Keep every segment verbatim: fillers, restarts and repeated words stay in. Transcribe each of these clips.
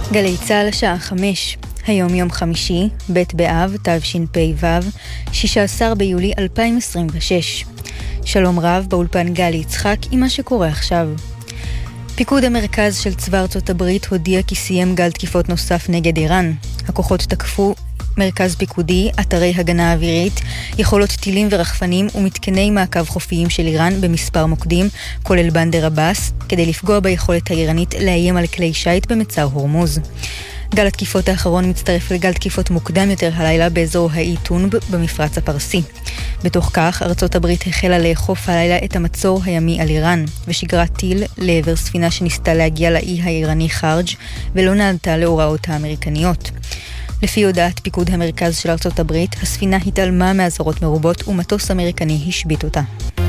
גלי צהל השעה חמש, היום יום חמישי, ב' באב, תשפ"ו, שישה עשר ביולי אלפיים עשרים ושש. שלום רב, באולפן גלי יצחק עם מה שקורה עכשיו. פיקוד המרכז של צבא ארצות הברית הודיע כי סיים גל תקיפות נוסף נגד איראן. הכוחות תקפו מרכז פיקודי, אתרי הגנה אווירית, יכולות טילים ורחפנים ומתקני מעקב חופיים של איראן במספר מוקדים, כולל בנדר עבאס, כדי לפגוע ביכולת האיראנית לאיים על כלי שייט במצר הורמוז. גל התקיפות האחרון מצטרף לגל תקיפות מוקדם יותר הלילה באזור האי טונב במפרץ הפרסי. בתוך כך, ארצות הברית החלה לאכוף הלילה את המצור הימי על איראן, ושגרה טיל לעבר ספינה שניסתה להגיע לאי האיראני חרג' ולא נענתה להוראות האמריקניות. לפי הודעת פיקוד המרכז של ארצות הברית, הספינה התעלמה מאזהרות מרובות ומטוס אמריקני השביט אותה.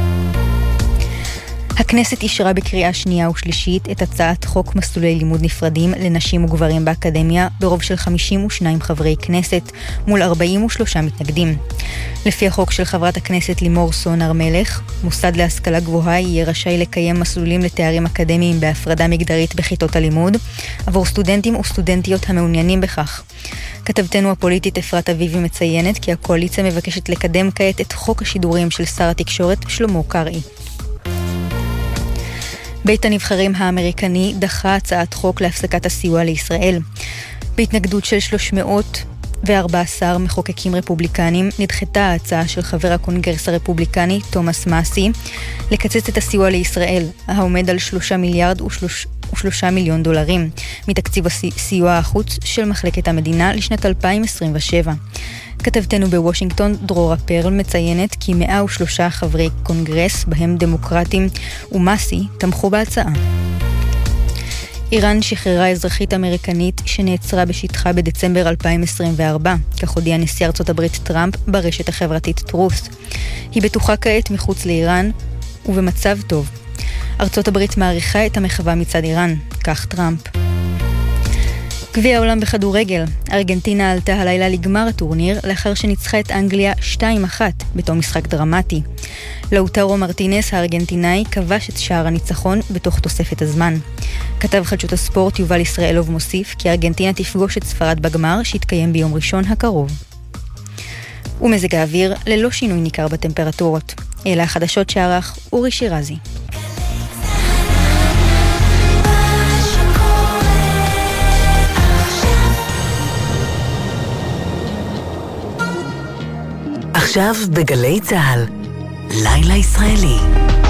הכנסת אישרה בקריאה שנייה ושלישית את הצעת חוק מסלולי לימוד נפרדים לנשים וגברים באקדמיה ברוב של חמישים ושניים חברי כנסת מול ארבעים ושלושה מתנגדים. לפי החוק של חברת הכנסת לימור סון הר מלך, מוסד להשכלה גבוהה יהיה רשאי לקיים מסלולים לתארים אקדמיים בהפרדה מגדרית בכיתות הלימוד עבור סטודנטים וסטודנטיות המעוניינים בכך. כתבתנו הפוליטית אפרת אביבי מציינת כי הקואליציה מבקשת לקדם כעת את חוק השידורים של שר התקשורת שלמה קרעי. בית הנבחרים האמריקני דחה הצעת חוק להפסקת הסיוע לישראל. בהתנגדות של שלוש מאות וארבע עשרה מחוקקים רפובליקנים נדחתה ההצעה של חבר הקונגרס הרפובליקני תומאס מאסי לקצץ את הסיוע לישראל, העומד על שלושה מיליארד ושלושה מיליון דולרים מתקציב הסיוע החוץ של מחלקת המדינה לשנת אלפיים עשרים ושבע. כתבתנו בוושינגטון דרורה פרל מציינת כי מאה ושלושה חברי קונגרס, בהם דמוקרטים ומאסי, תמכו בהצעה. איראן שחררה אזרחית אמריקנית שנעצרה בשטחה בדצמבר אלפיים עשרים וארבע, כך הודיע נשיא ארצות הברית טראמפ ברשת החברתית טרוס. היא בטוחה כעת מחוץ לאיראן ובמצב טוב. ארצות הברית מעריכה את המחווה מצד איראן, כך טראמפ. גביע העולם בכדורגל, ארגנטינה עלתה הלילה לגמר הטורניר לאחר שניצחה את אנגליה שתיים אחת בתום משחק דרמטי. לאוטרו מרטינס הארגנטינאי כבש את שער הניצחון בתוך תוספת הזמן. כתב חדשות הספורט יובל ישראלוב מוסיף כי ארגנטינה תפגוש את ספרד בגמר שיתקיים ביום ראשון הקרוב. ומזג האוויר ללא שינוי ניכר בטמפרטורות. אלה החדשות שערך אורי שירזי. עכשיו בגלי צהל, לילה ישראלי.